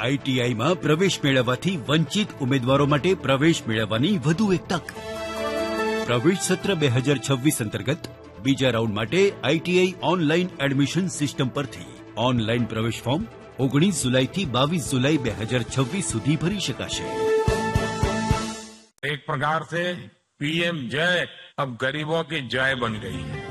આઈટીઆઈમાં પ્રવેશ મેળવવાથી વંચિત ઉમેદવારો માટે પ્રવેશ મેળવવાની વધુ એક તક. પ્રવેશ સત્ર 2026 અંતર્ગત બીજા રાઉન્ડ માટે આઈટીઆઈ ઓનલાઈન એડમિશન સિસ્ટમ પરથી ઓનલાઈન પ્રવેશ ફોર્મ 19 જુલાઈથી 22 जुलाई 2026 સુધી ભરી શકાશે. एक प्रकार से पीएम जय अब गरीबों की जय बन गई है.